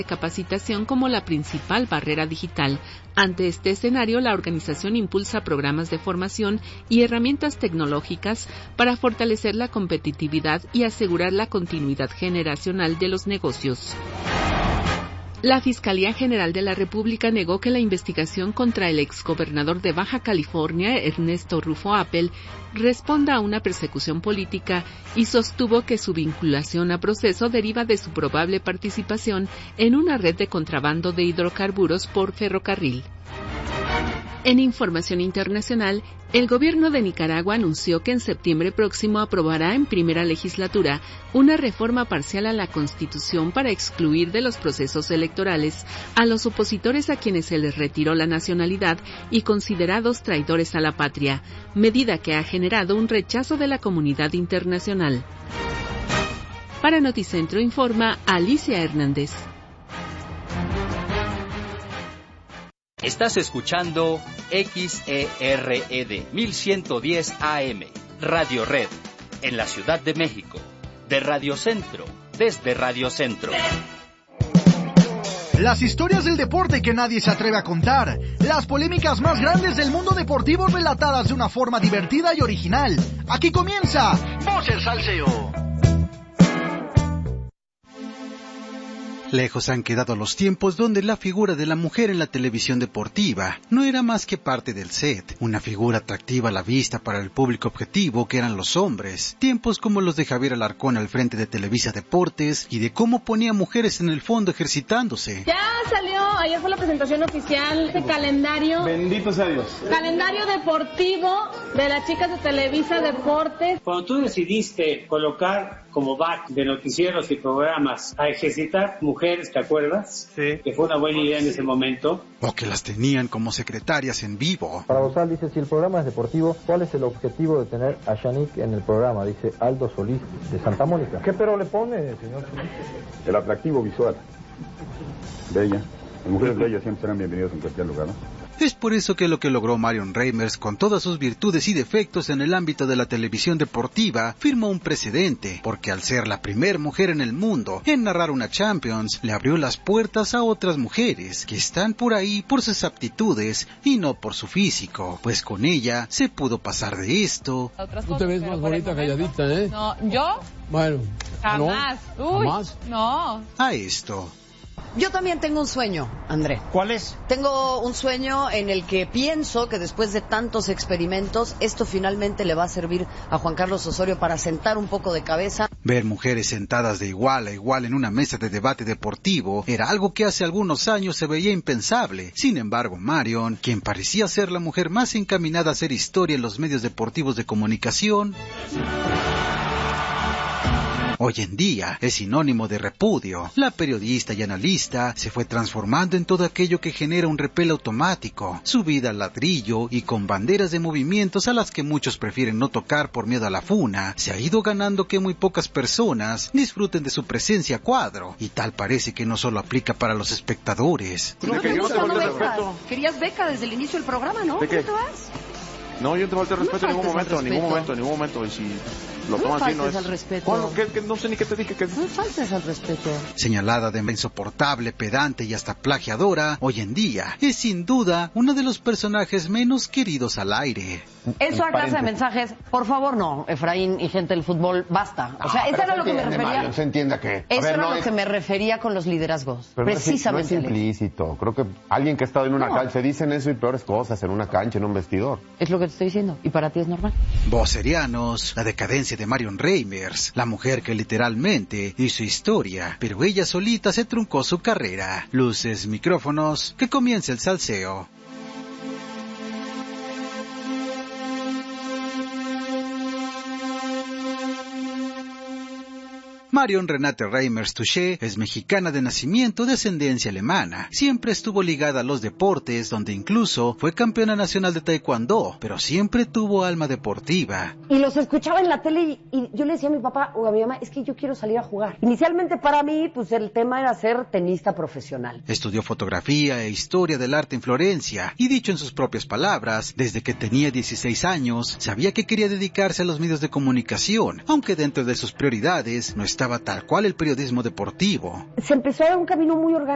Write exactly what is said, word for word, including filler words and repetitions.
de capacitación como la principal barrera digital. Ante este escenario, la organización impulsa programas de formación y herramientas tecnológicas para fortalecer la competitividad y asegurar la continuidad generacional de los negocios. La Fiscalía General de la República negó que la investigación contra el exgobernador de Baja California, Ernesto Rufo Appel, responda a una persecución política y sostuvo que su vinculación a proceso deriva de su probable participación en una red de contrabando de hidrocarburos por ferrocarril. En información internacional, el gobierno de Nicaragua anunció que en septiembre próximo aprobará en primera legislatura una reforma parcial a la Constitución para excluir de los procesos electorales a los opositores a quienes se les retiró la nacionalidad y considerados traidores a la patria, medida que ha generado un rechazo de la comunidad internacional. Para Noticentro informa Alicia Hernández. Estás escuchando X E R E D mil ciento diez A M, Radio Red, en la Ciudad de México, de Radio Centro, desde Radio Centro. Las historias del deporte que nadie se atreve a contar, las polémicas más grandes del mundo deportivo relatadas de una forma divertida y original. Aquí comienza Voz el Salseo. Lejos han quedado los tiempos donde la figura de la mujer en la televisión deportiva no era más que parte del set, una figura atractiva a la vista para el público objetivo que eran los hombres, tiempos como los de Javier Alarcón al frente de Televisa Deportes y de cómo ponía mujeres en el fondo ejercitándose. Ya salió, ayer fue la presentación oficial de calendario. Bendito sea Dios. Calendario deportivo de las chicas de Televisa Deportes. Cuando tú decidiste colocar como back de noticieros y programas a ejercitar mujeres, ¿te acuerdas? Sí. Que fue una buena idea en ese momento. O que las tenían como secretarias en vivo. Para Bozal dice, si el programa es deportivo, ¿cuál es el objetivo de tener a Shanique en el programa? Dice Aldo Solís, de Santa Mónica. ¿Qué pero le pone, señor Solís? El atractivo visual. Bella. Las mujeres bellas siempre serán bienvenidas en cualquier lugar, ¿no? Es por eso que lo que logró Marion Reimers con todas sus virtudes y defectos en el ámbito de la televisión deportiva firmó un precedente, porque al ser la primer mujer en el mundo en narrar una Champions, le abrió las puertas a otras mujeres que están por ahí por sus aptitudes y no por su físico, pues con ella se pudo pasar de esto. Tú te ves más bonita calladita, ¿eh? No, ¿yo? Bueno. Jamás. ¿No? Uy, ¿Jamás? No. A esto. Yo también tengo un sueño, André. ¿Cuál es? Tengo un sueño en el que pienso que después de tantos experimentos, esto finalmente le va a servir a Juan Carlos Osorio para sentar un poco de cabeza. Ver mujeres sentadas de igual a igual en una mesa de debate deportivo era algo que hace algunos años se veía impensable. Sin embargo, Marion, quien parecía ser la mujer más encaminada a hacer historia en los medios deportivos de comunicación, hoy en día es sinónimo de repudio. La periodista y analista se fue transformando en todo aquello que genera un repel automático, subida al ladrillo y con banderas de movimientos a las que muchos prefieren no tocar por miedo a la funa. Se ha ido ganando que muy pocas personas disfruten de su presencia a cuadro, y tal parece que no solo aplica para los espectadores. No te gusta, no beca. Querías beca desde el inicio del programa, ¿no? ¿De qué? ¿Cómo te vas? No, yo no te falta el respeto No en ningún momento, faltes en al ningún momento, respeto. en ningún momento. Y si lo No tomas así, no faltes es... al respeto. ¿Cuándo? ¿Qué, qué? No sé ni qué te dije. Que... No faltes al respeto. Señalada de insoportable, pedante y hasta plagiadora, hoy en día es sin duda uno de los personajes menos queridos al aire. Eso a clase de mensajes, por favor, no, Efraín y gente del fútbol, basta. O sea, Ah, eso era lo que me entiende, refería. Mario, se entienda que... Eso ver, era no lo es... que me refería con los liderazgos. Pero precisamente. No es, no es implícito. Creo que alguien que ha estado en una No. cancha, se dicen eso y peores cosas en una cancha, en un vestidor. Es lo que te estoy diciendo. Y para ti es normal. Vocerianos, la decadencia de Marion Reimers, la mujer que literalmente hizo historia, pero ella solita se truncó su carrera. Luces, micrófonos, que comience el salseo. Marion Renate Reimers Touché es mexicana de nacimiento de ascendencia alemana. Siempre estuvo ligada a los deportes, donde incluso fue campeona nacional de taekwondo, pero siempre tuvo alma deportiva. Y los escuchaba en la tele y, y yo le decía a mi papá o a mi mamá, es que yo quiero salir a jugar. Inicialmente para mí, pues el tema era ser tenista profesional. Estudió fotografía e historia del arte en Florencia, y dicho en sus propias palabras, desde que tenía dieciséis años, sabía que quería dedicarse a los medios de comunicación, aunque dentro de sus prioridades no estaba tal cual el periodismo deportivo. Se empezó a dar un camino muy orgánico.